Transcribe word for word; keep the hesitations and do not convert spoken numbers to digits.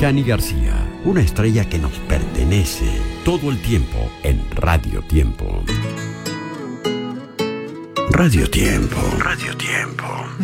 Cani García, una estrella que nos pertenece todo el tiempo en Radio Tiempo. Radio Tiempo. Radio Tiempo.